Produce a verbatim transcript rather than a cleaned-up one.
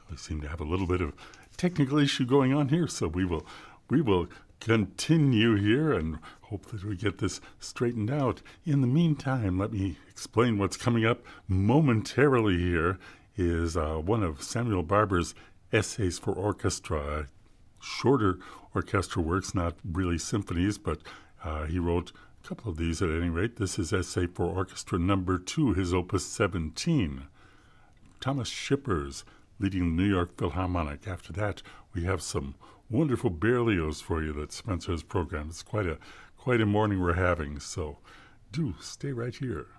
We seem to have a little bit of technical issue going on here, so we will we will continue here and hope that we get this straightened out. In the meantime, let me explain what's coming up momentarily here is uh, one of Samuel Barber's essays for orchestra, shorter orchestral works, not really symphonies, but uh, he wrote a couple of these at any rate. This is Essay for Orchestra number two, his opus seventeen. Thomas Shippers leading the New York Philharmonic. After that, we have some wonderful Berlioz for you that Spencer has programmed. It's quite a, quite a morning we're having, so do stay right here.